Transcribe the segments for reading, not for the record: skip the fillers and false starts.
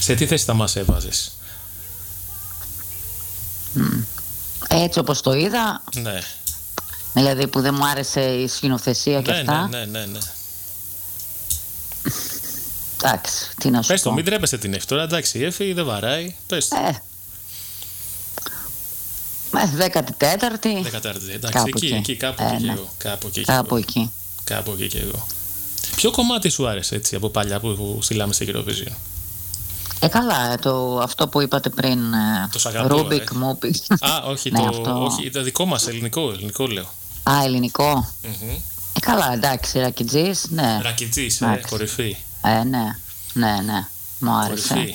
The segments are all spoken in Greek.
Σε τι θέση θα μας έβαζες? Έτσι όπως το είδα. Ναι. Δηλαδή που δεν μου άρεσε η σκηνοθεσία και αυτά. Ναι. Εντάξει, τι να σου Πες πω. το, μην τρέπεσαι την Εφη τώρα, εντάξει, η Εφη δεν βαράει. Πες το. 14η. 14η, εντάξει, εκεί, κάπου εκεί και εγώ. Κάπου εκεί και εγώ. Ποιο κομμάτι σου άρεσε έτσι από παλιά που στείλαμε στην Eurovision? Καλά, αυτό που είπατε πριν. Το σαγαπώ, Ρούμπικ, Μούπικ. Α, όχι, όχι, το δικό μας, ελληνικό λέω. Α, ελληνικό. Καλά, εντάξει, Ρακιτζής, ναι. Ρακιτζής, κορυφή. Ναι, μου άρεσε. Κορυφή.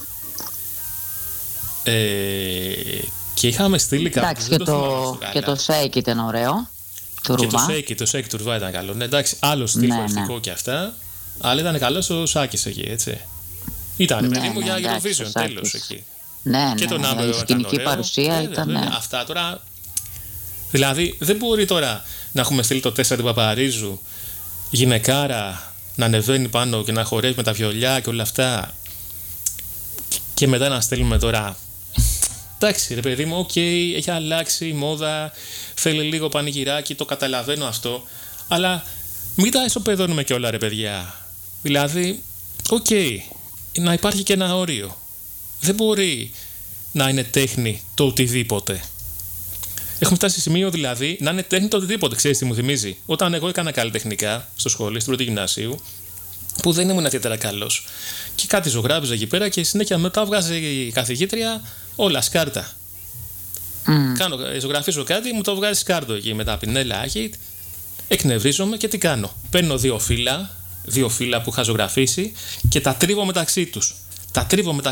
Και είχαμε στείλει κάποιο. Εντάξει, και το Shake ήταν ωραίο. Και το Shake του Ρουβά ήταν καλό. Ναι, εντάξει, άλλο στυλ χωριστικό και αυτά. Αλλά ήταν καλός ο Σάκης εκεί, έτσι. Ήταν παιδί μου για Eurovision, τέλος εκεί. Ναι, και τον η σκηνική παρουσία ήταν. Αυτά τώρα. Δηλαδή, δεν μπορεί τώρα να έχουμε στείλει το 4 του Παπαρίζου, γυναικάρα, να ανεβαίνει πάνω και να χορεύει με τα βιολιά και όλα αυτά. Και μετά να στέλνουμε τώρα. Εντάξει, ρε παιδί μου, έχει αλλάξει η μόδα, θέλει λίγο πανηγυράκι, το καταλαβαίνω αυτό. Αλλά μην τα ισοπεδώνουμε κιόλα, ρε παιδιά. Δηλαδή, να υπάρχει και ένα όριο. Δεν μπορεί να είναι τέχνη το οτιδήποτε. Έχουμε φτάσει σε σημείο δηλαδή να είναι τέχνη το οτιδήποτε. Ξέρεις τι μου θυμίζει? Όταν εγώ έκανα καλλιτεχνικά στο σχολείο, στην πρώτη γυμνασίου, που δεν ήμουν ιδιαίτερα καλός. Και κάτι ζωγράφιζα εκεί πέρα και συνέχεια μετά βγάζει η καθηγήτρια όλα σκάρτα. Ζωγραφίζω κάτι, μου το βγάζει σκάρτο εκεί με τα πινέλα, εκνευρίζομαι και τι κάνω? Παίρνω δύο φύλλα που είχα ζωγραφίσει και τα τρίβω μεταξύ τους. Τα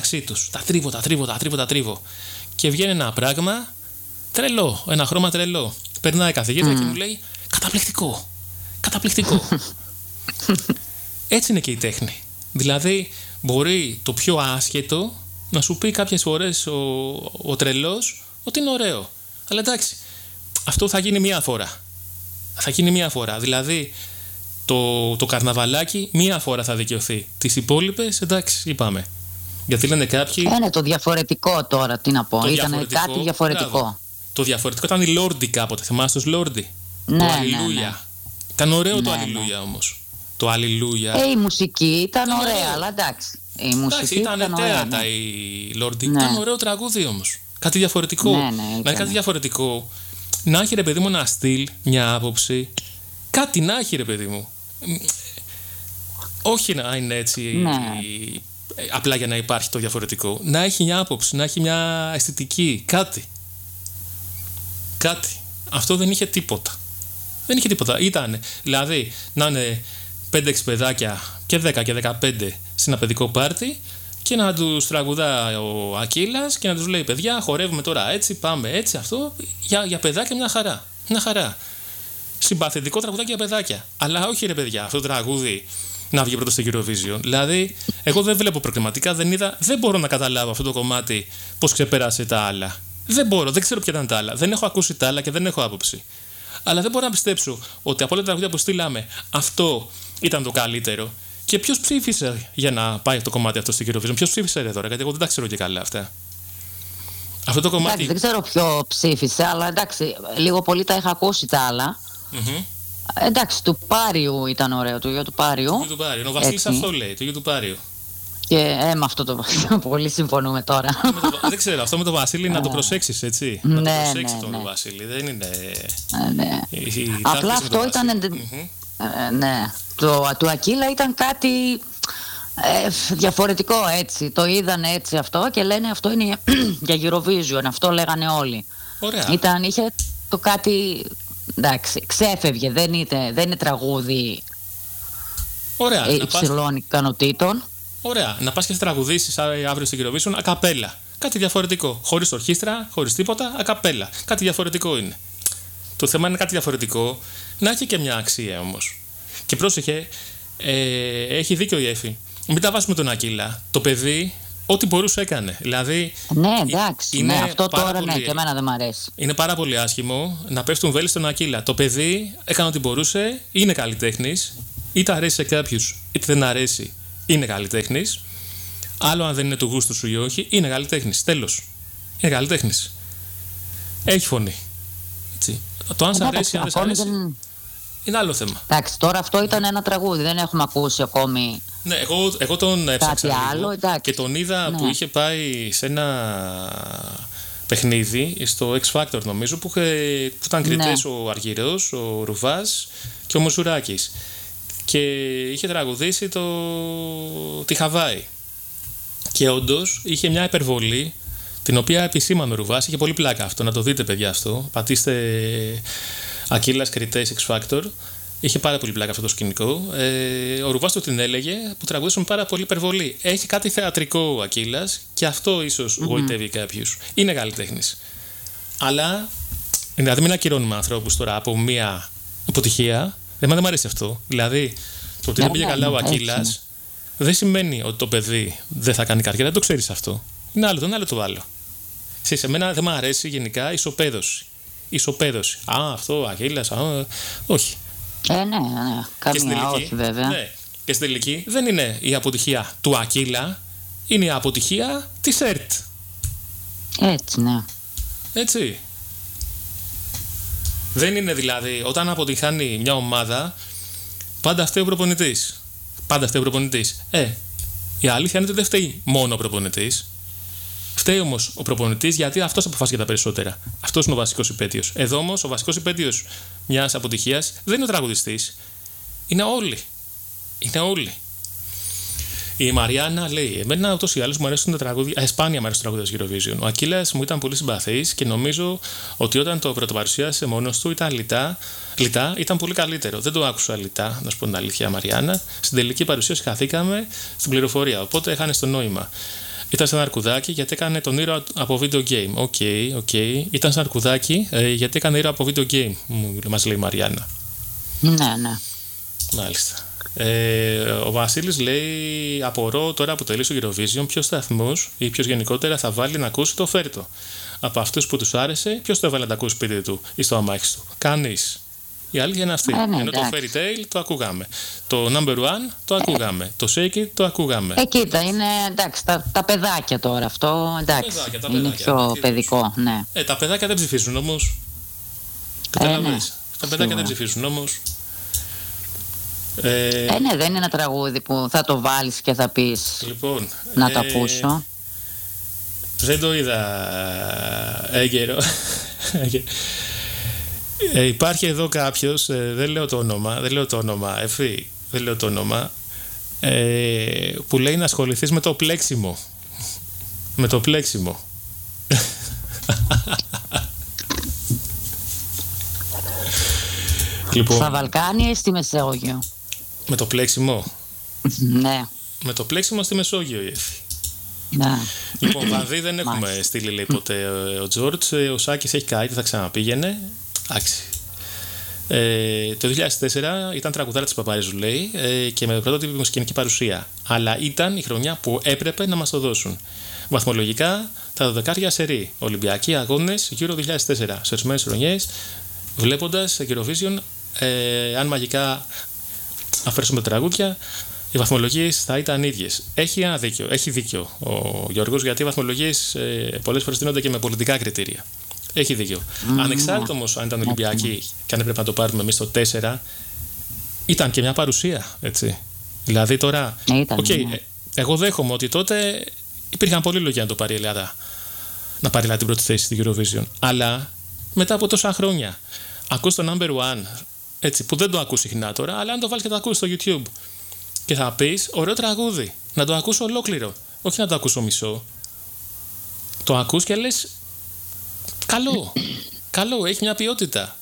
τρίβω. Και βγαίνει ένα πράγμα τρελό, ένα χρώμα τρελό. Περνάει η καθηγήτρια και μου λέει καταπληκτικό. Έτσι είναι και η τέχνη. Δηλαδή μπορεί το πιο άσχετο να σου πει κάποιες φορές ο τρελός ότι είναι ωραίο. Αλλά εντάξει, αυτό θα γίνει μία φορά. Δηλαδή το καρναβαλάκι μία φορά θα δικαιωθεί. Τις υπόλοιπες, εντάξει, είπαμε. Γιατί λένε κάποιοι. Είναι το διαφορετικό τώρα, τι να πω. Ήταν κάτι διαφορετικό. Μπράβο. Το διαφορετικό ήταν η Λόρντι κάποτε. Θυμάστε τους Λόρντι? Ναι, το Αλληλούια. Ναι. Ήταν ωραίο το Αλληλούια όμως. Το Αλληλούια. Η μουσική ήταν ωραία, αλλά εντάξει. Η μουσική ήταν τέρατα η Λόρντι. Ήταν ωραίο τραγούδι όμως. Κάτι διαφορετικό. Να είναι κάτι διαφορετικό. Να έχει, ρε παιδί μου, ένα στυλ, μια άποψη. Κάτι να έχει, ρε παιδί μου. Όχι να είναι έτσι. Απλά για να υπάρχει το διαφορετικό. Να έχει μια άποψη, να έχει μια αισθητική. Κάτι. Αυτό δεν είχε τίποτα. Ήτανε. Δηλαδή να είναι 5-6 παιδάκια και 10 και 15 σε ένα παιδικό πάρτι και να τους τραγουδά ο Ακύλας και να τους λέει: παιδιά, χορεύουμε τώρα έτσι, πάμε έτσι, αυτό. Για παιδάκια μια χαρά. Συμπαθητικό τραγουδάκι για παιδάκια. Αλλά όχι, ρε παιδιά, αυτό το τραγούδι να βγει πρώτο στο Eurovision. Δηλαδή, εγώ δεν βλέπω προκριματικά, δεν μπορώ να καταλάβω αυτό το κομμάτι πώς ξεπέρασε τα άλλα. Δεν ξέρω ποια ήταν τα άλλα. Δεν έχω ακούσει τα άλλα και δεν έχω άποψη. Αλλά δεν μπορώ να πιστέψω ότι από όλα τα τραγούδια που στείλαμε αυτό ήταν το καλύτερο. Και ποιος ψήφισε για να πάει το κομμάτι αυτό στην Eurovision? Ποιος ψήφισε τώρα? Γιατί εγώ δεν τα ξέρω και καλά αυτά. Αυτό το κομμάτι. Εντάξει, δεν ξέρω ποιο ψήφισε, αλλά εντάξει, λίγο πολύ τα είχα ακούσει τα άλλα. Εντάξει, του Πάριου ήταν ωραίο, το γιο του Πάριου. Ο Βασίλης αυτό λέει, το γιο του Πάριου. Και με αυτό το πολύ συμφωνούμε τώρα. Δεν ξέρω, αυτό με τον Βασίλη να το προσέξεις, έτσι. Να το προσέξεις τον Βασίλη, δεν είναι. Απλά αυτό ήταν. Ναι. Του Ακύλα ήταν κάτι διαφορετικό, έτσι. Το είδαν έτσι αυτό και λένε αυτό είναι για Eurovision. Αυτό λέγανε όλοι. Ωραία. Είχε το κάτι. Εντάξει, ξέφευγε, δεν είναι τραγούδι υψηλών ικανοτήτων. Ωραία, να πας και τραγουδήσεις αύριο στην Eurovision ακαπέλα. Κάτι διαφορετικό. Χωρίς ορχήστρα, χωρίς τίποτα, ακαπέλα. Κάτι διαφορετικό είναι. Το θέμα είναι κάτι διαφορετικό, να έχει και μια αξία όμως. Και πρόσεχε, έχει δίκιο η Εφη. Μην τα βάζουμε τον Ακύλα. Το παιδί, ό,τι μπορούσε έκανε. Δηλαδή, ναι, εντάξει. Αυτό τώρα πολύ, και εμένα δεν μ' αρέσει. Είναι πάρα πολύ άσχημο να πέφτουν βέλη στον Ακύλα. Το παιδί έκανε ό,τι μπορούσε, είναι καλλιτέχνης. Είτε αρέσει σε κάποιους, είτε δεν αρέσει, είναι καλλιτέχνης. Άλλο αν δεν είναι του γούστου σου ή όχι, είναι καλλιτέχνης. Τέλος. Είναι καλλιτέχνης. Έχει φωνή. Έτσι. Το αν σ' αρέσει, αν δεν σ' αρέσει, είναι άλλο θέμα. Εντάξει, τώρα αυτό ήταν ένα τραγούδι, δεν έχουμε ακούσει ακόμη. Ναι, εγώ τον έψαξα άλλο, και τον είδα που είχε πάει σε ένα παιχνίδι στο X Factor, νομίζω, που ήταν κριτές ο Αργυρός, ο Ρουβάς και ο Μοσουράκης. Και είχε τραγουδήσει τη Χαβάη. Και όντως είχε μια υπερβολή, την οποία επισήμανε ο Ρουβάς. Είχε πολύ πλάκα αυτό, να το δείτε, παιδιά, αυτό. Πατήστε Ακύλας κριτές X Factor. Είχε πάρα πολύ πλάκα αυτό το σκηνικό. Ο Ρουβάς του την έλεγε, που τραγουδήσουν πάρα πολύ υπερβολή. Έχει κάτι θεατρικό ο Ακύλας και αυτό ίσως γοητεύει κάποιους. Είναι καλλιτέχνης. Αλλά, δηλαδή, μην ακυρώνουμε ανθρώπους τώρα από μια αποτυχία. Δεν μου αρέσει αυτό. Δηλαδή, το ότι δεν πήγε καλά ο Ακύλας δεν σημαίνει ότι το παιδί δεν θα κάνει καριέρα. Δεν το ξέρεις αυτό. Είναι άλλο το άλλο. Σε μένα δεν μου αρέσει γενικά η ισοπαίδωση. Αυτό ο Ακύλας. Όχι. Ναι. Καμία, όχι βέβαια. Ναι. Και στην τελική δεν είναι η αποτυχία του Ακύλα, είναι η αποτυχία της ΕΡΤ. Έτσι, ναι. Έτσι. Δεν είναι δηλαδή, όταν αποτυχάνει μια ομάδα, πάντα φταίει ο προπονητής. Η αλήθεια είναι ότι δεν φταίει μόνο ο προπονητής. Φταίει όμως ο προπονητής, γιατί αυτός αποφάσισε τα περισσότερα. Αυτός είναι ο βασικός υπαίτιος. Εδώ όμως ο βασικός υπαίτιος μιας αποτυχίας δεν είναι ο τραγουδιστής. Είναι όλοι. Η Μαριάννα λέει: εμένα ούτως ή άλλως μου αρέσουν τα τραγούδια. Σπάνια μου αρέσουν τα τραγούδια στο Eurovision. Ο Ακύλας μου ήταν πολύ συμπαθής και νομίζω ότι όταν το πρωτοπαρουσίασε μόνος του ήταν λιτά, ήταν πολύ καλύτερο. Δεν το άκουσα λιτά, να σου πω την αλήθεια, Μαριάννα. Στην τελική παρουσίαση χαθήκαμε στην πληροφορία, οπότε έχανε το νόημα. Ήταν σαν αρκουδάκι γιατί έκανε τον ήρωα από video game. Οκ. Ήταν σαν αρκουδάκι γιατί έκανε ήρωα από video game, μας λέει η Μαριάννα. Ναι. Μάλιστα. Ο Βασίλης λέει: απορώ τώρα που τελείωσε το Eurovision, ποιος σταθμός ή ποιος γενικότερα θα βάλει να ακούσει το φέρτο. Από αυτούς που τους άρεσε, ποιος το έβαλε να τα ακούσει σπίτι του ή στο αμάξι του. Κανείς. Η αλήθεια είναι αυτή. Ενώ το Fairy Tail το ακούγαμε. Το Number One το ακούγαμε. Το Shake It το ακούγαμε. Κοίτα, είναι εντάξει, τα παιδάκια τώρα αυτό. Εντάξει, τα είναι πιο παιδικό. Ναι. Τα παιδάκια δεν ψηφίζουν όμως. Καταλαβαίνεις. Τα παιδάκια δεν ψηφίζουν όμως. Ναι, δεν είναι ένα τραγούδι που θα το βάλεις και θα πεις λοιπόν, να το ακούσω. Δεν το είδα έγκαιρο. Υπάρχει εδώ κάποιος, δεν λέω το όνομα, που λέει να ασχοληθείς με το πλέξιμο. Λοιπόν, στα Βαλκάνια ή στη Μεσόγειο? Με το πλέξιμο. Ναι. Με το πλέξιμο στη Μεσόγειο η Εφη. Ναι. Λοιπόν, Βανδύ δεν έχουμε στείλει, λέει, ποτέ ο Τζόρτς. Ο Σάκης έχει καεί, θα ξαναπήγαινε. Εντάξει. Το 2004 ήταν τραγουδάρα της Παπαρίζου, λέει, και με πρωτότυπη μουσική παρουσία. Αλλά ήταν η χρονιά που έπρεπε να μας το δώσουν. Βαθμολογικά, τα 12 σερί. Ολυμπιακοί αγώνες Euro 2004. Σε ορισμένες χρονιές, βλέποντας Eurovision, αν μαγικά αφαιρέσουμε τα τραγούδια, οι βαθμολογίες θα ήταν ίδιες. Έχει δίκιο ο Γιώργος, γιατί οι βαθμολογίες πολλές φορές δίνονται και με πολιτικά κριτήρια. Έχει δίκιο. Ανεξάρτητα όμως αν ήταν Ολυμπιακή και αν έπρεπε να το πάρουμε εμείς το 4, ήταν και μια παρουσία, έτσι. Δηλαδή τώρα, εγώ δέχομαι ότι τότε υπήρχαν πολλοί λόγοι να το πάρει η Ελλάδα, να πάρει την πρώτη θέση στη Eurovision. Αλλά μετά από τόσα χρόνια, ακούς το number one, έτσι, που δεν το ακούς συχνά τώρα, αλλά αν το βάλεις και το ακούς στο YouTube και θα πεις, ωραίο τραγούδι, να το ακούσω ολόκληρο, όχι να το ακούσω μισό. Το ακούς και λες, καλό, έχει μια ποιότητα.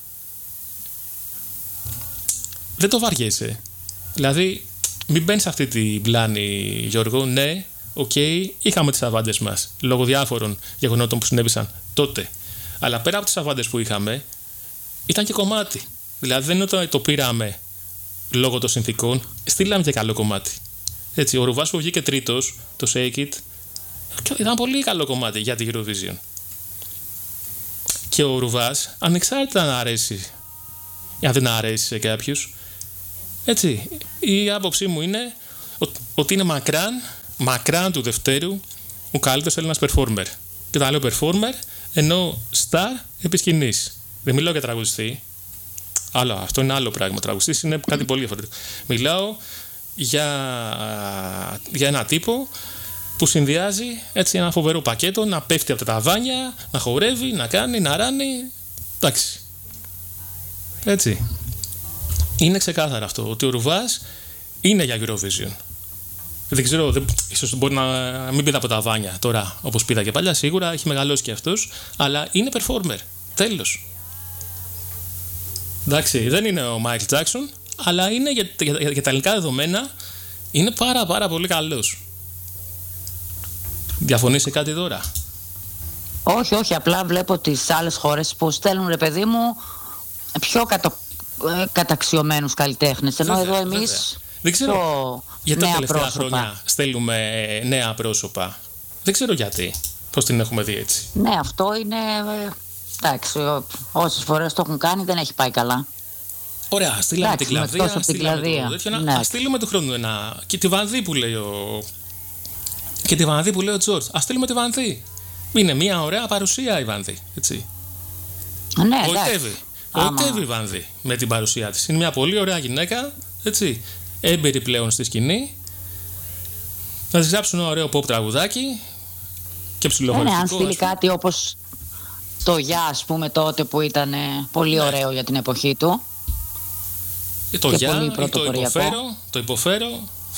Δεν το βαριέσαι. Δηλαδή, μην μπαίνεις σε αυτή την πλάνη, Γιώργο. Ναι, είχαμε τις αβάντες μας λόγω διάφορων γεγονότων που συνέβησαν τότε. Αλλά πέρα από τις αβάντες που είχαμε, ήταν και κομμάτι. Δηλαδή, δεν είναι ότι το πήραμε λόγω των συνθήκων, στείλαμε και καλό κομμάτι. Έτσι, ο Ρουβάς που βγήκε τρίτος, το Shake It, ήταν πολύ καλό κομμάτι για την Eurovision. Και ο Ρουβάς, ανεξάρτητα να αρέσει ή αν δεν αρέσει σε κάποιους, έτσι, η άποψή μου είναι ότι είναι μακράν του Δευτέρου ο καλύτερος Έλληνας performer. Και τα λέω performer ενώ star επί σκηνής. Δεν μιλάω για τραγουδιστή. Άλλο, αυτό είναι άλλο πράγμα. Τραγουδιστής είναι κάτι πολύ διαφορετικό. Μιλάω για ένα τύπο που συνδυάζει έτσι ένα φοβερό πακέτο, να πέφτει από τα ταβάνια, να χορεύει, να κάνει, να ράνει. Εντάξει. Έτσι. Είναι ξεκάθαρο αυτό, ότι ο Ρουβάς είναι για Eurovision. Δεν ξέρω, ίσως μπορεί να μην πήδα από τα βάνια τώρα, όπως πήδα και παλιά, σίγουρα έχει μεγαλώσει και αυτός, αλλά είναι performer. Τέλος. Εντάξει, δεν είναι ο Michael Jackson, αλλά είναι για τα ελληνικά δεδομένα είναι πάρα πολύ καλός. Διαφωνείς σε κάτι τώρα? Όχι, απλά βλέπω τις άλλες χώρες που στέλνουν, ρε παιδί μου, πιο καταξιωμένους καλλιτέχνες, ενώ εδώ εμείς δεν ξέρω γιατί τα τελευταία χρόνια στέλνουμε νέα πρόσωπα. Δεν ξέρω γιατί. Πώς την έχουμε δει έτσι. Ναι, αυτό είναι. Εντάξει, όσες φορές το έχουν κάνει δεν έχει πάει καλά. Ωραία, στείλαμε την Κλαδία. Ας στείλουμε του χρόνου ένα. Και τη Βανδύ που λέει ο Τζορτζ. Ας στείλουμε τη Βανδύ. Είναι μια ωραία παρουσία η Βανδύ. Έτσι. Ναι, Γοητεύει η Βανδύ με την παρουσία της. Είναι μια πολύ ωραία γυναίκα. Έτσι. Έμπειρη πλέον στη σκηνή. Να της γράψουν ένα ωραίο pop τραγουδάκι και ψιλοχωρητικό. Αν στείλει κάτι όπως το Γεια, ας πούμε, τότε που ήταν πολύ ωραίο για την εποχή του. Το Γεια ή το υποφέρω.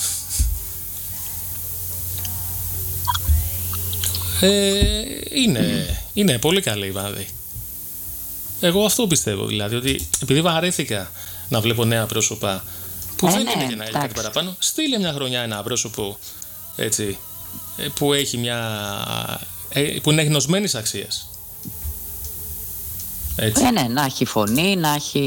Είναι πολύ καλή η Βανδύ. Εγώ αυτό πιστεύω, δηλαδή, ότι επειδή βαρέθηκα να βλέπω νέα πρόσωπα που δεν είναι για να έχει κάτι παραπάνω, στείλε μια χρονιά ένα πρόσωπο έτσι, που είναι γνωσμένης αξίας. Ναι, να έχει φωνή,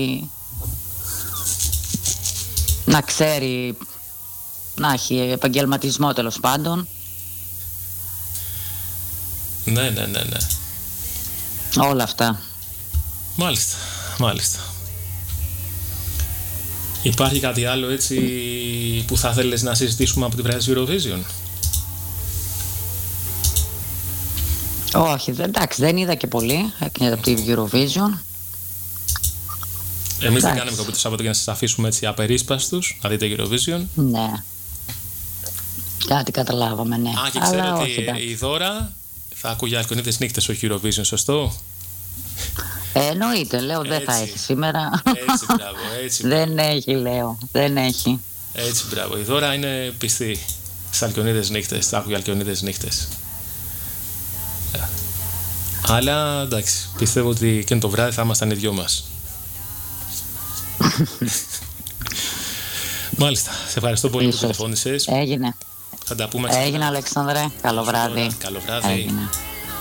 να ξέρει, να έχει επαγγελματισμό τέλος πάντων. Ναι. Όλα αυτά. Μάλιστα. Υπάρχει κάτι άλλο έτσι που θα θέλεις να συζητήσουμε από την πλευρά της Eurovision? Όχι, εντάξει, δεν είδα και πολύ από την Eurovision. Εμείς δεν κάναμε κοπή το Σάββατο για να σας αφήσουμε έτσι απερίσπαστους να δείτε Eurovision. Ναι. Κάτι καταλάβαμε, ναι. Και ξέρετε ότι η Δώρα θα ακούγει Αλκιονίδες νύχτες, όχι Eurovision, σωστό? Εννοείται, λέω, δεν θα έχει σήμερα. Έτσι, μπράβο, έτσι. Δεν έχει. Έτσι, μπράβο. Η Δώρα είναι πιστή στις Αλκιονίδες νύχτες, θα ακούγει Αλκιονίδες νύχτες. Αλλά εντάξει, πιστεύω ότι και το βράδυ θα ήμασταν οι δυο μας. Μάλιστα, σε ευχαριστώ πολύ που τηλεφώνησες. Έγινε. Θα τα πούμε Έγινε, Αλέξανδρε. Καλό βράδυ. Καλό βράδυ. Έγινε.